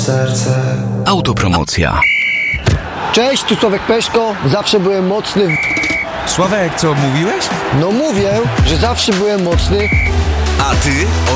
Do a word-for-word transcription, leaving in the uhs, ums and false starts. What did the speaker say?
serce. Autopromocja. Cześć, tu Sławek Peszko. Zawsze byłem mocny w... Sławek, co mówiłeś? No mówię, że zawsze byłem mocny. A ty